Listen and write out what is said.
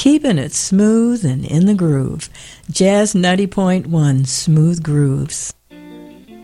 keeping it smooth and in the groove. Jazz 90.1 Smooth Grooves.